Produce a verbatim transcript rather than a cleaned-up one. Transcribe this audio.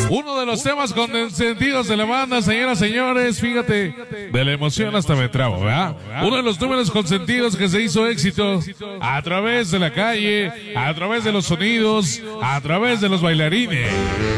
Uno de los temas consentidos de la banda, señoras y señores, fíjate, de la emoción hasta me trabo, ¿verdad? Uno de los números consentidos que se hizo éxito a través de la calle, a través de los sonidos, a través de los bailarines.